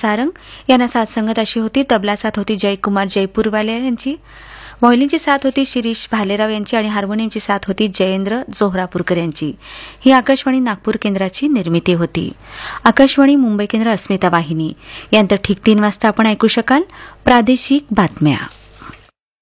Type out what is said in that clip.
सारंग यांना साथ संगत अशी होती. तबला साथ होती जयकुमार जयपूरवाले यांची. व्हायोलिनची साथ होती शिरीष भालेराव यांची आणि हार्मोनियमची साथ होती जयेंद्र जोहरापूरकर यांची. ही आकाशवाणी नागपूर केंद्राची निर्मिती होती. आकाशवाणी मुंबई केंद्र अस्मिता वाहिनी. यानंतर ठीक 3 वाजता आपण ऐकू शकाल प्रादेशिक बातम्या.